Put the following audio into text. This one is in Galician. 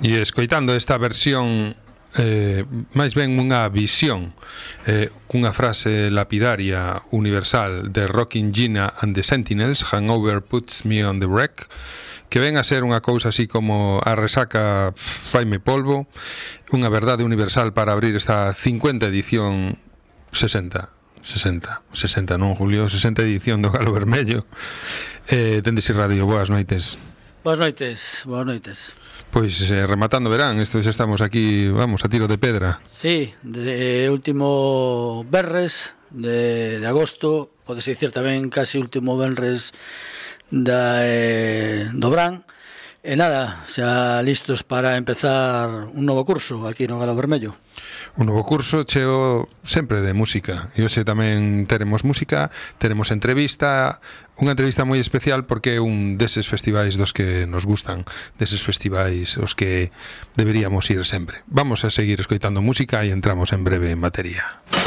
E escoitando esta versión, máis ben unha visión, cunha frase lapidaria universal de Rockin' Gina and the Sentinels, Hangover puts me on the wreck, que ven a ser unha cousa así como a resaca faime polvo, unha verdade universal para abrir esta 50 edición 60 non, Julio, 60 edición do Galo Vermello. Tendes Radio, boas noites. Boas noites, boas noites. Pois rematando verán, estos estamos aquí, vamos, a tiro de pedra. Sí, de último venres de agosto, podese dicir tamén casi último venres do verán. E nada, xa listos para empezar un novo curso aquí no Galo Vermello. Un novo curso cheo sempre de música. E hoxe tamén teremos música, teremos entrevista, unha entrevista moi especial porque é un deses festivais dos que nos gustan, deses festivais os que deberíamos ir sempre. Vamos a seguir escoitando música e entramos en breve en materia.